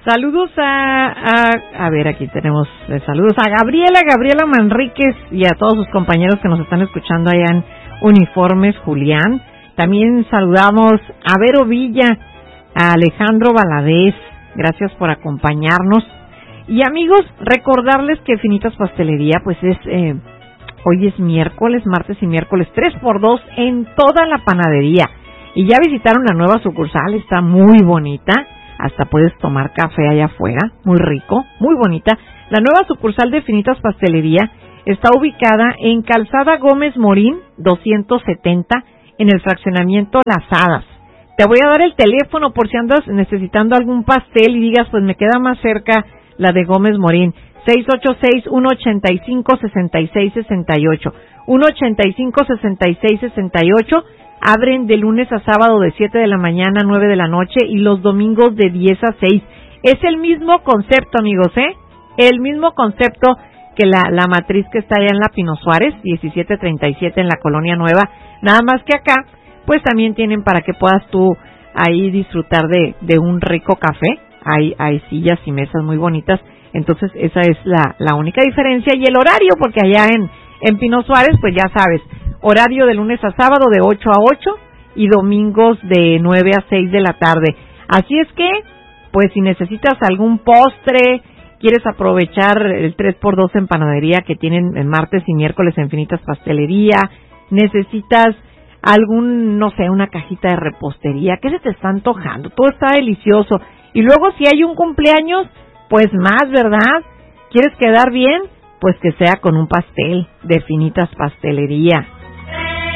Saludos a ver, aquí tenemos saludos a Gabriela Manríquez y a todos sus compañeros que nos están escuchando allá en Uniformes Julián. También saludamos a Vero Villa, a Alejandro Valadez, gracias por acompañarnos. Y amigos, recordarles que Finitas Pastelería, pues hoy es miércoles, martes y miércoles, 3x2 en toda la panadería. Y ya visitaron la nueva sucursal, está muy bonita. Hasta puedes tomar café allá afuera, muy rico, muy bonita. La nueva sucursal de Finitas Pastelería está ubicada en Calzada Gómez Morín, 270, en el fraccionamiento Las Hadas. Te voy a dar el teléfono por si andas necesitando algún pastel y digas, pues me queda más cerca la de Gómez Morín. 686-185-6668. 185-6668. Abren de lunes a sábado de 7 de la mañana a 9 de la noche y los domingos de 10 a 6. Es el mismo concepto, amigos, El mismo concepto que la matriz que está allá en la Pino Suárez, 1737 en la Colonia Nueva. Nada más que acá, pues también tienen para que puedas tú ahí disfrutar de un rico café. Hay sillas y mesas muy bonitas. Entonces esa es la única diferencia. Y el horario, porque allá en Pino Suárez, pues ya sabes, horario de lunes a sábado de 8 a 8 y domingos de 9 a 6 de la tarde. Así es que, pues si necesitas algún postre, quieres aprovechar el 3x2 en panadería que tienen en martes y miércoles en Finitas Pastelería, necesitas algún, no sé, una cajita de repostería, ¿qué se te está antojando? Todo está delicioso. Y luego si hay un cumpleaños, pues más, ¿verdad? ¿Quieres quedar bien? Pues que sea con un pastel de Finitas Pastelería.